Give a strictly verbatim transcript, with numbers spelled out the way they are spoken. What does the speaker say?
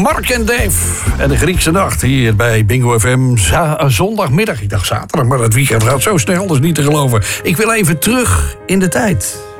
Mark en Dave en de Griekse nacht hier bij Bingo F M. Z- zondagmiddag, ik dacht zaterdag, maar het weekend gaat zo snel, dat is niet te geloven. Ik wil even terug in de tijd.